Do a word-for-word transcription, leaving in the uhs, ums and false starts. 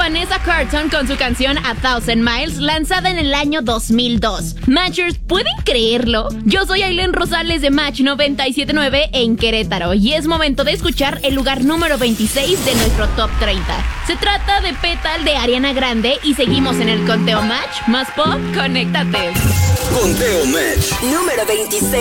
Vanessa Carlton con su canción A Thousand Miles, lanzada en el año dos mil dos. Matchers, ¿pueden creerlo? Yo soy Ailén Rosales de Match noventa y siete punto nueve en Querétaro y es momento de escuchar el lugar número veintiséis de nuestro Top treinta. Se trata de Petal de Ariana Grande y seguimos en el conteo Match más pop. Conéctate. Conteo Match número veintiséis.